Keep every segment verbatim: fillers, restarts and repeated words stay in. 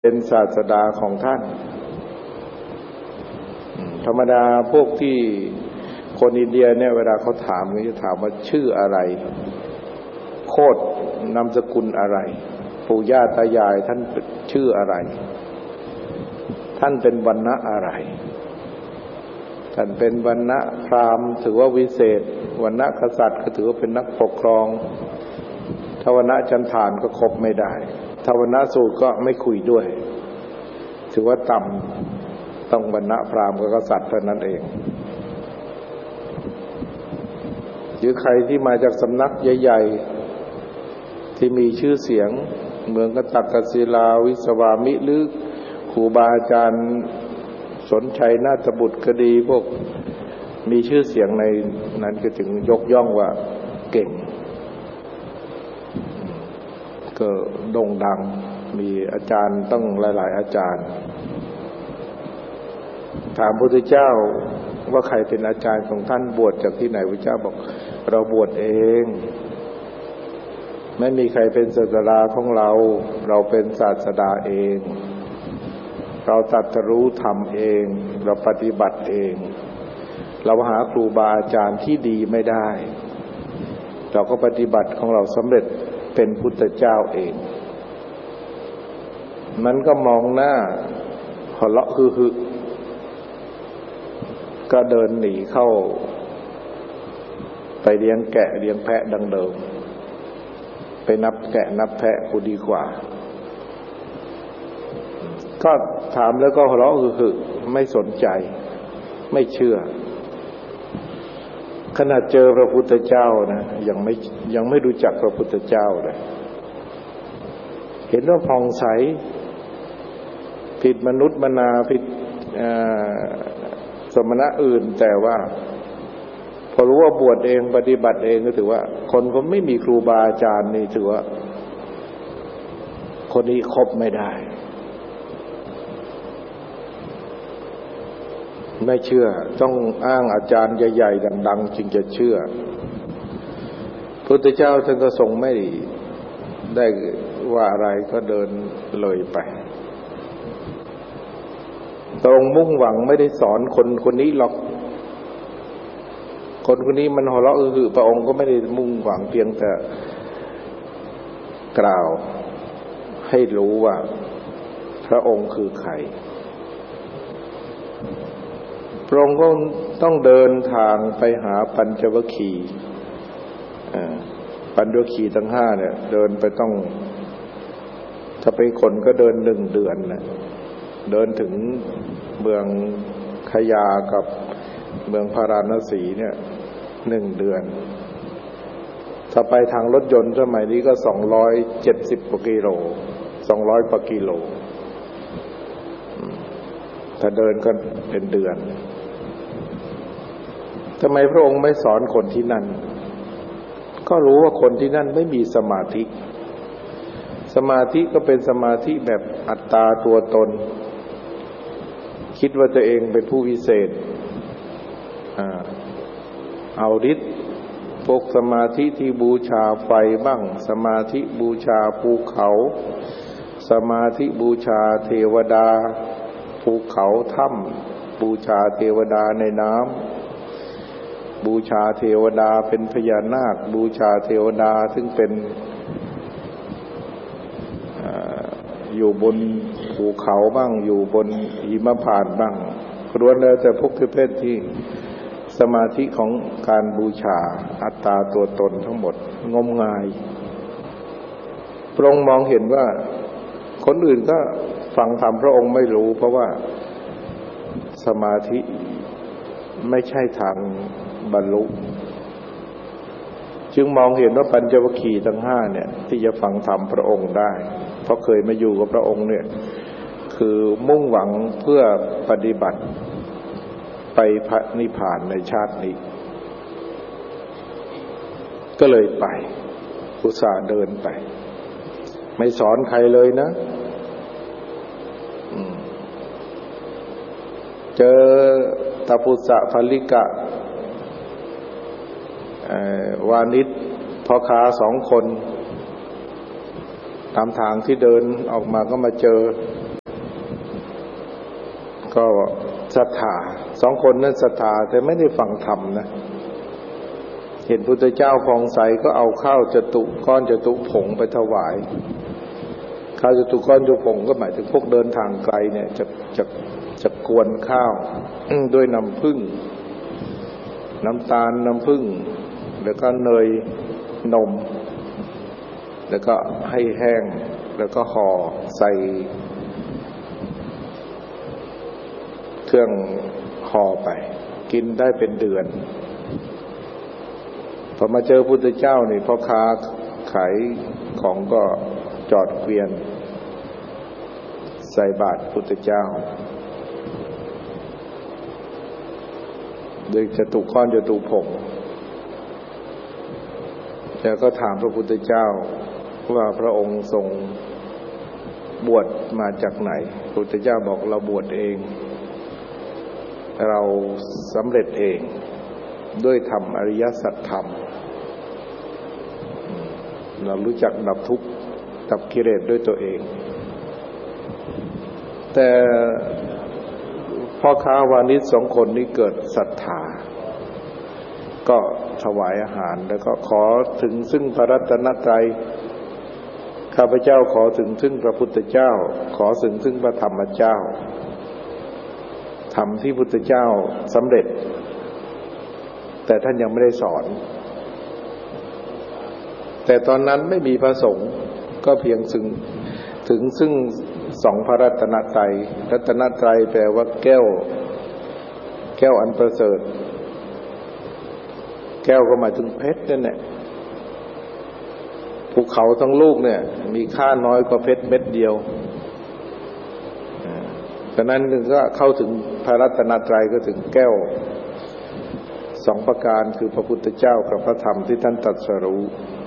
เป็นศาสดาของท่านธรรมดาพวกที่คนอินเดียเนี่ยเวลาเขาถามเขาจะถามว่าชื่ออะไรโคตรนามสกุลอะไรปู่ย่าตายายท่านชื่ออะไรท่านเป็นวรรณะอะไรท่านเป็นวรรณะพราหมณ์ถือว่าวิเศษวรรณะกษัตริย์ก็ถือว่าเป็นนักปกครองถ้าวรรณะจันทานก็ครบไม่ได้ถ้าวรรณะสูตรก็ไม่คุยด้วยถือว่าต่ำต้องวรรณะพราหมณ์กับกษัตริย์เท่านั้นเองหรือใครที่มาจากสำนักใหญ่ๆที่มีชื่อเสียงเมืองกตักกศิลาวิศวามิหรือครูบาอาจารย์สนชัยนาถบุตรก็ดีพวกมีชื่อเสียงในนั้นก็ถึงยกย่องว่าเก่งก็โด่งดังมีอาจารย์ต้องหลายๆอาจารย์ถามพระพุทธเจ้าว่าใครเป็นอาจารย์ของท่านบวชจากที่ไหนพระเจ้าบอกเราบวชเองไม่มีใครเป็นศาสดาของเราเราเป็นศาสดาเองเราตรัสรู้ธรรมเองเราปฏิบัติเองเราหาครูบาอาจารย์ที่ดีไม่ได้เราก็ปฏิบัติของเราสำเร็จเป็นพุทธเจ้าเองมันก็มองหน้าหัวเราะฮึๆก็เดินหนีเข้าไปเลี้ยงแกะเลี้ยงแพะดังเดิมไปนับแกะนับแพะกูดีกว่าก็ถามแล้วก็หัวเราะฮึๆไม่สนใจไม่เชื่อขนาดเจอพระพุทธเจ้านะยังไม่ยังไม่รู้จักพระพุทธเจ้าเลยเห็นว่าผ่องใสผิดมนุษย์มนาผิดสมณะอื่นแต่ว่าพอรู้ว่าบวชเองปฏิบัติเองก็ถือว่าคนเขาไม่มีครูบาอาจารย์นี่ถือว่าคนนี้คบไม่ได้ไม่เชื่อต้องอ้างอาจารย์ใหญ่ๆดังๆจึงจะเชื่อพระพุทธเจ้าท่านก็ทรงไม่ได้ว่าอะไรก็เดินเลยไปตรงมุ่งหวังไม่ได้สอนคนคนนี้หรอกคนคนนี้มันหัวเราะคือพระองค์ก็ไม่ได้มุ่งหวังเพียงแต่กล่าวให้รู้ว่าพระองค์คือใครพระองค์ก็ต้องเดินทางไปหาปัญจวัคคีย์ปัญจวัคคีย์ทั้งห้าเนี่ยเดินไปต้องถ้าเป็นคนก็เดินหนึ่งเดือนนะเดินถึงเมืองขยากับเมืองพาราณสีเนี่ยหนึ่งเดือนถ้าไปทางรถยนต์สมัยนี้ก็สองร้อยเจ็ดสิบกว่ากิโลสองร้อยกว่ากิโลถ้าเดินก็เป็นเดือนทำไมพระองค์ไม่สอนคนที่นั่นก็รู้ว่าคนที่นั่นไม่มีสมาธิสมาธิก็เป็นสมาธิแบบอัตตาตัวตนคิดว่าตัวเองเป็นผู้วิเศษอ่าเอาฤทธิ์พวกสมาธิที่บูชาไฟบ้างสมาธิบูชาภูเขาสมาธิบูชาเทวดาภูเขาถ้ำบูชาเทวดาในน้ำบูชาเทวดาเป็นพญานาคบูชาเทวดาซึ่งเป็นอยู่บนภูเขาบ้างอยู่บนหิมพานต์บ้างล้วนแล้วแต่พวกประเภทที่สมาธิของการบูชาอัตตาตัวตนทั้งหมดงมงายพระองค์มองเห็นว่าคนอื่นก็ฟังธรรมพระองค์ไม่รู้เพราะว่าสมาธิไม่ใช่ทางบรรลุจึงมองเห็นว่าปัญจวัคคีย์ทั้งห้าเนี่ยที่จะฟังธรรมพระองค์ได้เพราะเคยมาอยู่กับพระองค์เนี่ยคือมุ่งหวังเพื่อปฏิบัติไปพระนิพพานในชาตินี้ก็เลยไปอุตส่าห์เดินไปไม่สอนใครเลยนะเจอตาปุสสะภลิกะวานิชพ่อค้าสองคนตามทางที่เดินออกมาก็มาเจอก็ศรัทธาสองคนนั้นศรัทธาแต่ไม่ได้ฟังธรรมนะเห็นพุทธเจ้าผ่องใสก็เอาข้าวจตุก้อนจตุผงไปถวายข้าวจตุก้อนจตุผงก็หมายถึงพวกเดินทางไกลเนี่ยจะจะจะกวนข้าวด้วยน้ำผึ้งน้ำตาลน้ำผึ้งแล้วก็เนยนมแล้วก็ให้แห้งแล้วก็ห่อใส่เครื่องห่อไปกินได้เป็นเดือนพอมาเจอพุทธเจ้านี่พ่อค้าขายของก็จอดเกวียนใส่บาตรพุทธเจ้าโดยจตุก้อนจตุผงแล้วก็ถามพระพุทธเจ้าว่าพระองค์ทรงบวชมาจากไหนพระพุทธเจ้าบอกเราบวชเองเราสำเร็จเองด้วยธรรมอริยสัจธรรมเรารู้จักดับทุกข์ดับกิเลสด้วยตัวเองแต่พ่อค้าวานิชสองคนนี้เกิดศรัทธาก็ถวายอาหารแล้วก็ขอถึงซึ่งพระรัตนตรัยข้าพเจ้าขอถึงซึ่งพระพุทธเจ้าขอถึงซึ่งพระธรรมเจ้าธรรมที่พุทธเจ้าสำเร็จแต่ท่านยังไม่ได้สอนแต่ตอนนั้นไม่มีพระสงฆ์ก็เพียงซึ่งถึงซึ่งสองพระรัตนตรัยรัตนตรัยแปลว่าแก้วแก้วอันประเสริฐแก้วก็หมายถึงเพชรนั่นแหละภูเขาทั้งลูกเนี่ยมีค่าน้อยกว่าเพชรเม็ดเดียวฉะนั้นก็เข้าถึงพระรัตนตรัยก็ถึงแก้วสองประการคือพระพุทธเจ้ากับพระธรรมที่ท่านตรัสรู้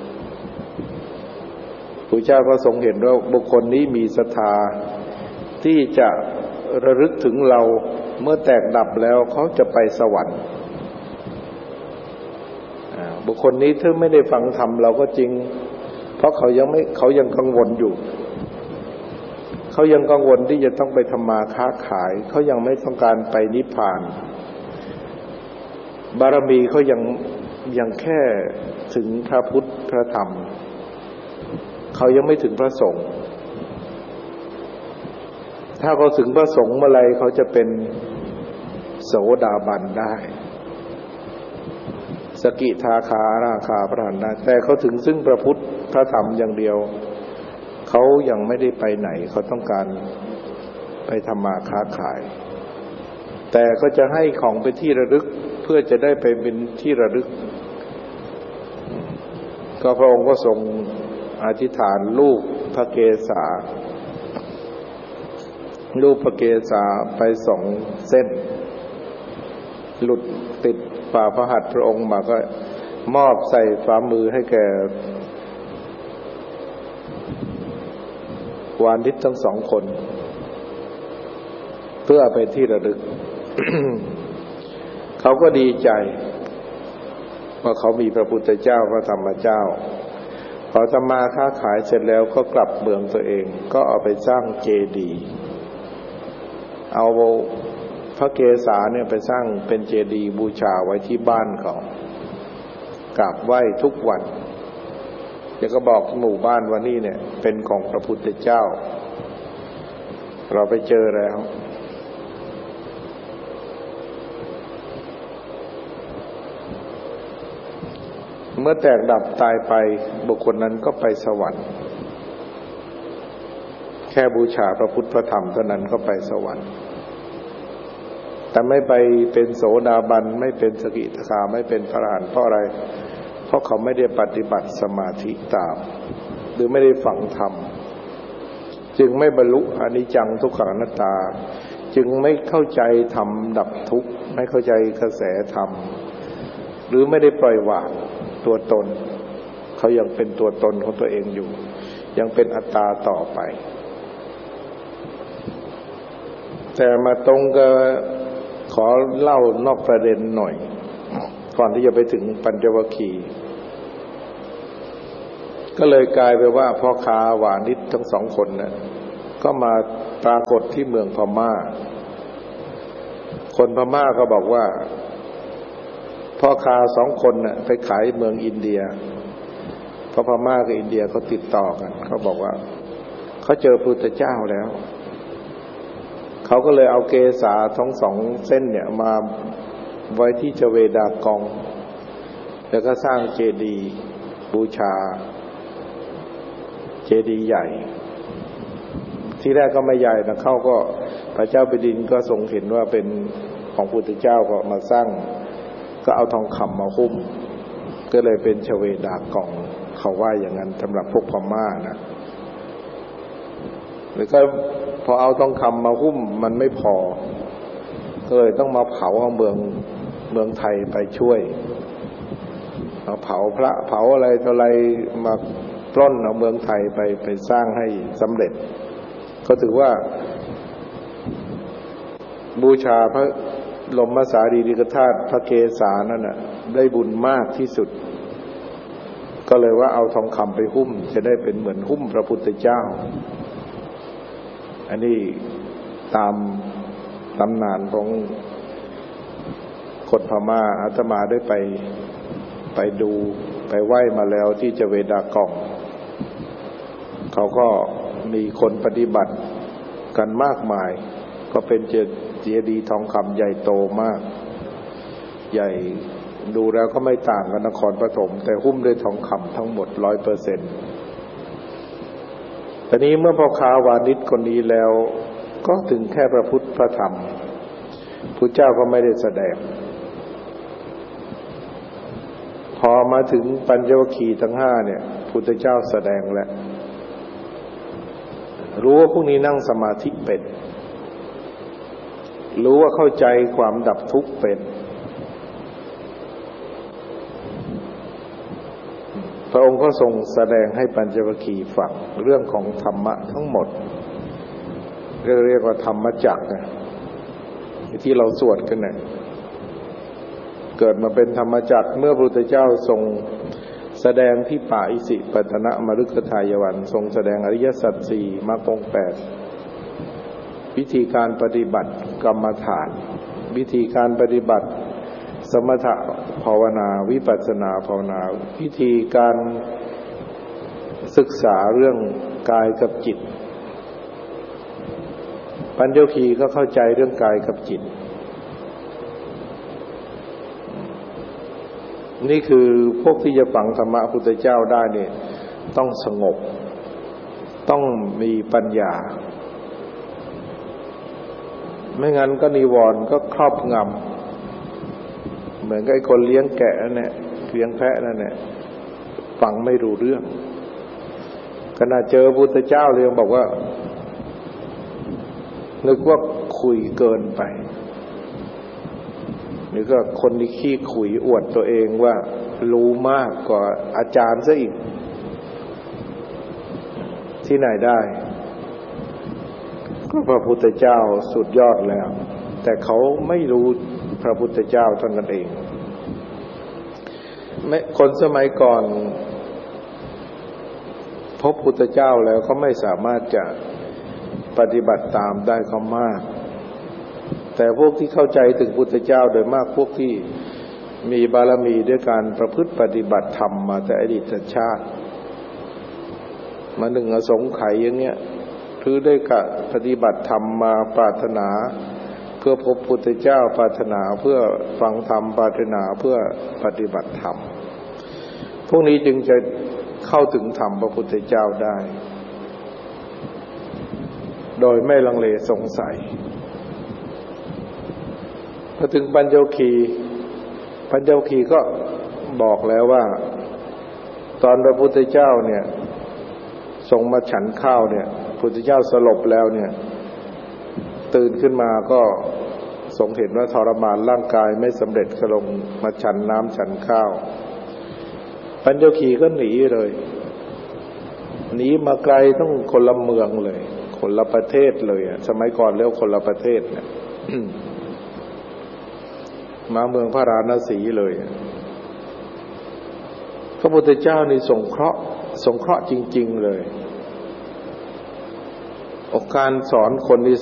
พระเจ้าก็ทรงเห็นว่าบุคคลนี้มีศรัทธาที่จะระลึกถึงเราเมื่อแตกดับแล้วเขาจะไปสวรรค์บุคคลนี้ถ้าไม่ได้ฟังธรรมเราก็จริงเพราะเขายังไม่เขายังกังวลอยู่เขายังกังวลที่จะต้องไปทำมาค้าขายเขายังไม่ต้องการไปนิพพานบารมีเขายังยังแค่ถึงพระพุทธพระธรรมเขายังไม่ถึงพระสงฆ์ถ้าเขาถึงพระสงฆ์เมื่อไรเขาจะเป็นโสดาบันได้สกิทาคาราคาพระหันได้แต่เขาถึงซึ่งพระพุทธพระธรรมอย่างเดียวเขายังไม่ได้ไปไหนเขาต้องการไปทำมาค้าขายแต่ก็จะให้ของเป็นที่ระลึกเพื่อจะได้ไปเป็นที่ระลึกก็พระองค์ก็ทรงอธิษฐานรูปพระเกศารูปพระเกศาไปสองเส้นหลุดติดฝ่าพระหัตถ์พระองค์มาก็มอบใส่ฝ่ามือให้แก่วานิชทั้งสองคนเพื่อเป็นที่ระลึก เขาก็ดีใจว่าเขามีพระพุทธเจ้าพระธรรมเจ้าพอทำมาค้าขายเสร็จแล้วก็กลับเมืองตัวเองก็เอาไปสร้างเจดีย์เอาพระเกศาเนี่ยไปสร้างเป็นเจดีย์บูชาไว้ที่บ้านเขากราบไหว้ทุกวันแล้วก็บอกหมู่บ้านว่านี่เนี่ยเป็นของพระพุทธเจ้าเราไปเจอแล้วเมื่อแตกดับตายไปบุคคลนั้นก็ไปสวรรค์แค่บูชาพระพุทธพระธรรมเท่านั้นก็ไปสวรรค์แต่ไม่ไปเป็นโสดาบันไม่เป็นสกิทาคาไม่เป็นพระอรหันต์เพราะอะไรเพราะเขาไม่ได้ปฏิบัติสมาธิตามหรือไม่ได้ฟังธรรมจึงไม่บรรลุอนิจจังทุกขังอนัตตาจึงไม่เข้าใจธรรมดับทุกข์ไม่เข้าใจกระแสธรรมหรือไม่ได้ปล่อยวางตัวตนเขายังเป็นตัวตนของตัวเองอยู่ยังเป็นอัตตาต่อไปแต่มาตรงกับขอเล่านอกประเด็นหน่อยก่อนที่จะไปถึงปัญจวัคคีย์ก็เลยกลายไปว่าพ่อค้าวานิชทั้งสองคนน่ะก็มาปรากฏที่เมืองพม่าคนพม่าก็บอกว่าพ่อค้าสองคนน่ะไปขายเมืองอินเดียเพราะพม่ากับอินเดียเขาติดต่อกันเขาบอกว่าเขาเจอพระพุทธเจ้าแล้วเขาก็เลยเอาเกศาทั้งสองเส้นเนี่ยมาไว้ที่เจเวดากองแล้วก็สร้างเจดีย์บูชาเจดีย์ใหญ่ที่แรกก็ไม่ใหญ่นะเขาก็พระเจ้าแผ่นดินก็ทรงเห็นว่าเป็นของพระพุทธเจ้าก็มาสร้างก็เอาทองคำมาหุ้มก็เลยเป็นเจเวดากองเขาว่าอย่างนั้นสำหรับพวกพม่านะแล้วก็พอเอาทองคำมาหุ้มมันไม่พอก็เลยต้องมาเผาเอาเมืองเมืองไทยไปช่วยเอาเผาพระเผาอะไรเท่าไรมาปล้นเอาเมืองไทยไปไปสร้างให้สำเร็จก็ถือว่าบูชาพระลมสารีริกธาตุพระเกศานั่นน่ะได้บุญมากที่สุดก็เลยว่าเอาทองคำไปหุ้มจะได้เป็นเหมือนหุ้มพระพุทธเจ้าอันนี้ตามตำนานของคนพม่าอาตมาได้ไปไปดูไปไหว้มาแล้วที่เจเวดากองเขาก็มีคนปฏิบัติกันมากมายก็เป็นเจดีย์ทองคำใหญ่โตมากใหญ่ดูแล้วก็ไม่ต่างกับนครปฐมแต่หุ้มด้วยทองคำทั้งหมด ร้อยเปอร์เซ็นต์ ตอนนี้เมื่อพ่อค้าวานิชคนนี้แล้วก็ถึงแค่พระพุทธพระธรรมพุทธเจ้าก็ไม่ได้แสดงพอมาถึงปัญจวัคคีย์ทั้งห้าเนี่ยพุทธเจ้าแสดงแล้วรู้ว่าพวกนี้นั่งสมาธิเป็นรู้ว่าเข้าใจความดับทุกข์เป็นพระองค์ก็ทรงแสดงให้ปัญจวัคคีย์ฟังเรื่องของธรรมะทั้งหมดเรียกว่าธรรมจักรนะที่เราสวดกันเนี่ยเกิดมาเป็นธรรมจักรเมื่อพระพุทธเจ้าทรงแสดงที่ป่าอิสิปตนมฤคทายวันทรงแสดงอริยสัจสี่มรรคองค์แปดวิธีการปฏิบัติกรรมฐานวิธีการปฏิบัติสมถะภาวนาวิปัสสนาภาวนาวิธีการศึกษาเรื่องกายกับจิตปัญจวัคคีย์ก็เข้าใจเรื่องกายกับจิตนี่คือพวกที่จะฟังธรรมะพุทธเจ้าได้เนี่ยต้องสงบต้องมีปัญญาไม่งั้นก็นิวรณ์ก็ครอบงำเหมือนกับไอ้คนเลี้ยงแกะนั่นแหละเลี้ยงแพะนั่นแหละฟังไม่รู้เรื่องขณะเจอพุทธเจ้าเลยบอกว่านึกว่าคุยเกินไปนี่ก็คนที่ขี้ขุยอวดตัวเองว่ารู้มากกว่าอาจารย์ซะอีกที่ไหนได้ก็พระพุทธเจ้าสุดยอดแล้วแต่เขาไม่รู้พระพุทธเจ้าเท่านั้นเองไม่คนสมัยก่อนพบพุทธเจ้าแล้วเขาไม่สามารถจะปฏิบัติตามได้เขามากแต่พวกที่เข้าใจถึงพุทธเจ้าโดยมากพวกที่มีบารมีด้วยการประพฤติปฏิบัติธรรมมาแต่อดีตชาติมาหนึ่งอสงไขยอย่างเงี้ยคือได้กะปฏิบัติธรรมมาปรารถนาเพื่อพบพุทธเจ้าปรารถนาเพื่อฟังธรรมปรารถนาเพื่อปฏิบัติธรรมพวกนี้จึงจะเข้าถึงธรรมพระพุทธเจ้าได้โดยไม่ลังเลสงสัยพอถึงปัญจวัคคีย์ปัญจวัคคีย์ก็บอกแล้วว่าตอนพระพุทธเจ้าเนี่ยทรงมาฉันข้าวเนี่ยพระพุทธเจ้าสลบแล้วเนี่ยตื่นขึ้นมาก็ทรงเห็นว่าทรมานร่างกายไม่สำเร็จก็ลงมาฉันน้ำฉันข้าวปัญจวัคคีย์ก็หนีเลยหนีมาไกลต้องคนละเมืองเลยคนละประเทศเลยอ่ะสมัยก่อนเรียกคนละประเทศเนี่ย มาเมืองพระราณสีเลยพระพุทธเจ้านี่สงเคราะห์สงเคราะห์จริงๆเลยการสอนคนที่